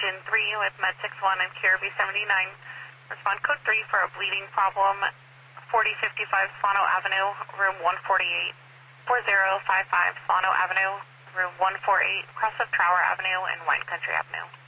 Region 3 with Med 61 and Caribbean 79. Respond code 3 for a bleeding problem, 4055 Solano Avenue, room 148, 4055 Solano Avenue, room 148, cross of Trower Avenue and Wine Country Avenue.